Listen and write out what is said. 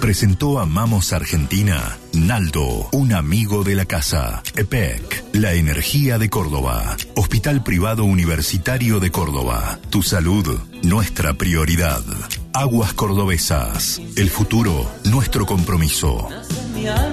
Presentó Amamos Argentina, Naldo, un amigo de la casa. EPEC, la energía de Córdoba. Hospital Privado Universitario de Córdoba. Tu salud, nuestra prioridad. Aguas Cordobesas, el futuro, nuestro compromiso.